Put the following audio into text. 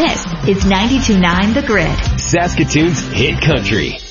This is 92.9 The Grid. Saskatoon's hit country.